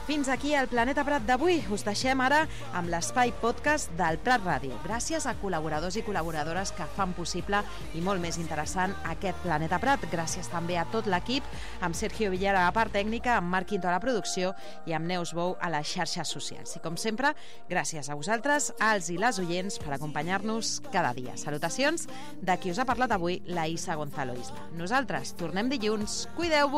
Fins aquí el Planeta Prat d'avui. Us deixem ara amb l'espai podcast del Prat Ràdio. Gràcies a col·laboradors i col·laboradores que fan possible i molt més interessant aquest Planeta Prat. Gràcies també a tot l'equip, amb Sergio Villar a la part tècnica, amb Marc Quinto a la producció i amb Neus Bou a les xarxes socials. I com sempre, gràcies a vosaltres, als i les oients, per acompanyar-nos cada dia. Salutacions de qui us ha parlat avui, la Isa Gonzalo Isla. Nosaltres tornem dilluns. Cuideu-vos!